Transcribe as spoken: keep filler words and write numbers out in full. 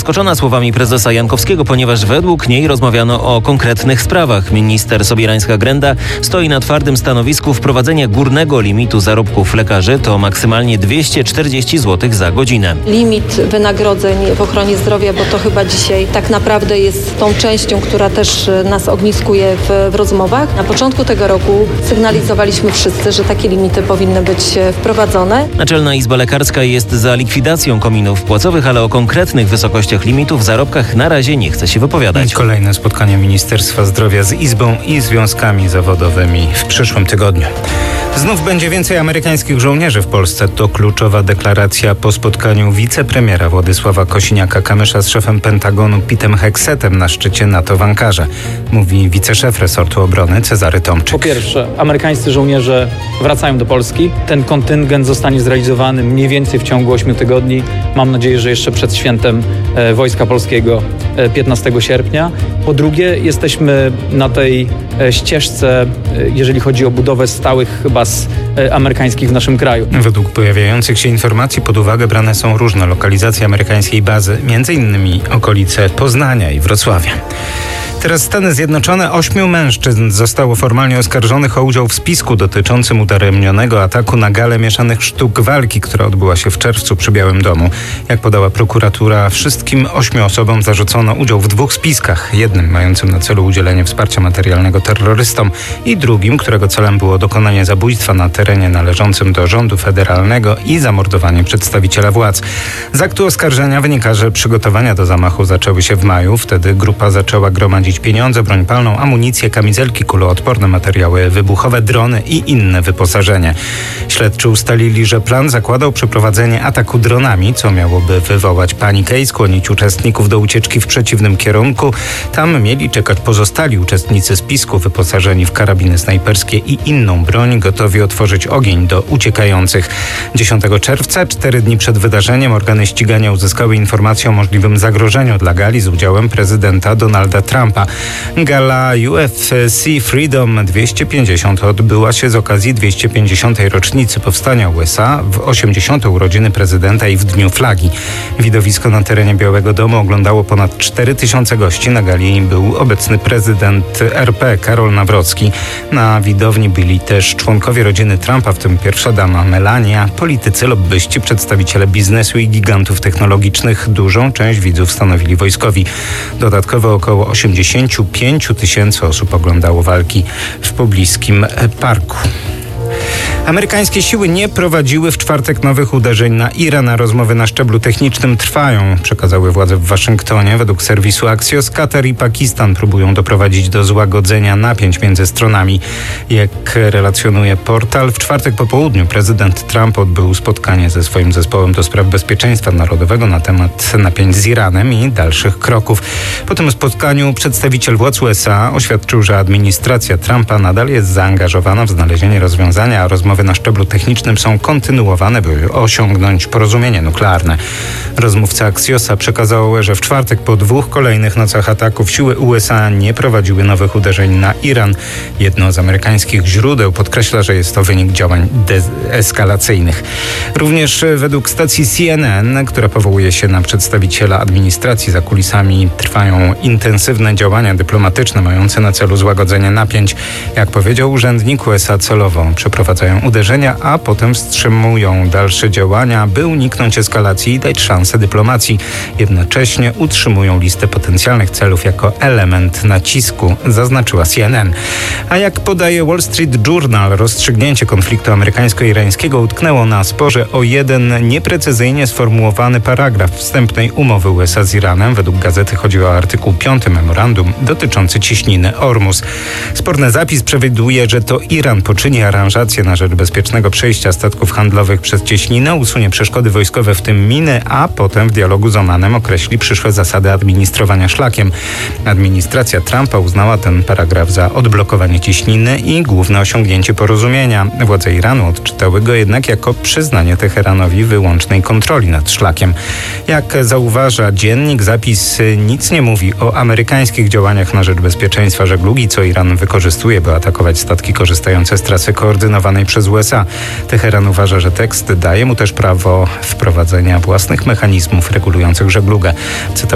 zaskoczona słowami prezesa Jankowskiego, ponieważ według niej rozmawiano o konkretnych sprawach. Minister Sobierańska-Grenda stoi na twardym stanowisku wprowadzenia górnego limitu zarobków lekarzy to maksymalnie dwieście czterdzieści złotych za godzinę. Limit wynagrodzeń w ochronie zdrowia, bo to chyba dzisiaj tak naprawdę jest tą częścią, która też nas ogniskuje w, w rozmowach. Na początku tego roku sygnalizowaliśmy wszyscy, że takie limity powinny być wprowadzone. Naczelna Izba Lekarska jest za likwidacją kominów płacowych, ale o konkretnych wysokościach limitów w zarobkach na razie nie chce się wypowiadać. Kolejne spotkanie Ministerstwa Zdrowia z Izbą i związkami zawodowymi w przyszłym tygodniu. Znów będzie więcej amerykańskich żołnierzy w Polsce. To kluczowa deklaracja po spotkaniu wicepremiera Władysława Kosiniaka-Kamysza z szefem Pentagonu Petem Heksetem na szczycie NATO w Ankarze. Mówi wiceszef resortu obrony Cezary Tomczyk. Po pierwsze, amerykańscy żołnierze wracają do Polski. Ten kontyngent zostanie zrealizowany mniej więcej w ciągu ośmiu tygodni. Mam nadzieję, że jeszcze przed świętem e, Wojska Polskiego e, piętnastego sierpnia. Po drugie, jesteśmy na tej e, ścieżce, e, jeżeli chodzi o budowę stałych baz e, amerykańskich w naszym kraju. Według pojawiających się informacji pod uwagę brane są różne lokalizacje amerykańskiej bazy, między innymi okolice Poznania i Wrocławia. Teraz Stany Zjednoczone. Ośmiu mężczyzn zostało formalnie oskarżonych o udział w spisku dotyczącym udaremnionego ataku na galę mieszanych sztuk walki, która odbyła się w czerwcu przy Białym Domu. Jak podała prokuratura, wszystkim ośmiu osobom zarzucono udział w dwóch spiskach. Jednym mającym na celu udzielenie wsparcia materialnego terrorystom i drugim, którego celem było dokonanie zabójstwa na terenie należącym do rządu federalnego i zamordowanie przedstawiciela władz. Z aktu oskarżenia wynika, że przygotowania do zamachu zaczęły się w maju. Wtedy grupa zaczęła gromadzić pieniądze, broń palną, amunicję, kamizelki kuloodporne, materiały wybuchowe, drony i inne wyposażenie. Śledczy ustalili, że plan zakładał przeprowadzenie ataku dronami, co miałoby wywołać panikę i skłonić uczestników do ucieczki w przeciwnym kierunku. Tam mieli czekać pozostali uczestnicy spisku, wyposażeni w karabiny snajperskie i inną broń, gotowi otworzyć ogień do uciekających. dziesiątego czerwca, cztery dni przed wydarzeniem, organy ścigania uzyskały informację o możliwym zagrożeniu dla gali z udziałem prezydenta Donalda Trumpa. Gala U F C Freedom dwieście pięćdziesiąt odbyła się z okazji dwieście pięćdziesiątej rocznicy powstania U S A, w osiemdziesiąte urodziny prezydenta i w Dniu Flagi. Widowisko na terenie Białego Domu oglądało ponad cztery tysiące gości. Na gali był obecny prezydent R P Karol Nawrocki. Na widowni byli też członkowie rodziny Trumpa, w tym pierwsza dama Melania, politycy, lobbyści, przedstawiciele biznesu i gigantów technologicznych. Dużą część widzów stanowili wojskowi. Dodatkowo około osiemdziesiąt pięć tysięcy osób oglądało walki w pobliskim parku. Amerykańskie siły nie prowadziły w czwartek nowych uderzeń na Iran, a rozmowy na szczeblu technicznym trwają, przekazały władze w Waszyngtonie. Według serwisu Axios Katar i Pakistan próbują doprowadzić do złagodzenia napięć między stronami. Jak relacjonuje portal, w czwartek po południu prezydent Trump odbył spotkanie ze swoim zespołem do spraw bezpieczeństwa narodowego na temat napięć z Iranem i dalszych kroków. Po tym spotkaniu przedstawiciel władz U S A oświadczył, że administracja Trumpa nadal jest zaangażowana w znalezienie rozwiązania, a rozmowy na szczeblu technicznym są kontynuowane, by osiągnąć porozumienie nuklearne. Rozmówca Axiosa przekazał, że w czwartek po dwóch kolejnych nocach ataków siły U S A nie prowadziły nowych uderzeń na Iran. Jedno z amerykańskich źródeł podkreśla, że jest to wynik działań deeskalacyjnych. Również według stacji C N N, która powołuje się na przedstawiciela administracji, za kulisami trwają intensywne działania dyplomatyczne mające na celu złagodzenie napięć. Jak powiedział urzędnik, U S A celowo przeprowadzają uderzenia, a potem wstrzymują dalsze działania, by uniknąć eskalacji i dać szansę dyplomacji. Jednocześnie utrzymują listę potencjalnych celów jako element nacisku, zaznaczyła C N N. A jak podaje Wall Street Journal, rozstrzygnięcie konfliktu amerykańsko-irańskiego utknęło na sporze o jeden nieprecyzyjnie sformułowany paragraf wstępnej umowy U S A z Iranem. Według gazety chodzi o artykuł piąty memorandum dotyczący cieśniny Ormus. Sporny zapis przewiduje, że to Iran poczyni aranżację na rzecz bezpiecznego przejścia statków handlowych przez cieśninę, usunie przeszkody wojskowe, w tym miny, a potem w dialogu z Omanem określi przyszłe zasady administrowania szlakiem. Administracja Trumpa uznała ten paragraf za odblokowanie cieśniny i główne osiągnięcie porozumienia. Władze Iranu odczytały go jednak jako przyznanie Teheranowi wyłącznej kontroli nad szlakiem. Jak zauważa dziennik, zapis nic nie mówi o amerykańskich działaniach na rzecz bezpieczeństwa żeglugi, co Iran wykorzystuje, by atakować statki korzystające z trasy koordynowanej przez U S A. Teheran uważa, że tekst daje mu też prawo wprowadzenia własnych mechanizmów regulujących żeglugę. Cytat